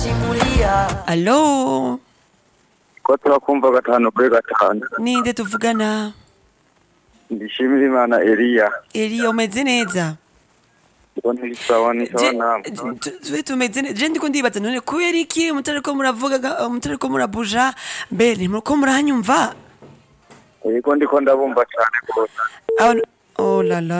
Allo, ko turakumva gatanu kuri gatanu. ninde tuvugana? Ndishimira Imana Elia. Eliya umeze neza? Ubona isawa ni sawa namwe. Twe tumeze neza. Je ndiko ndibaza none kubera iki mutariko muravuga mutariko murabuja mbe ntimuriko muranyumva? Yego ndiko ndabumva cyane rwose. Oh la la.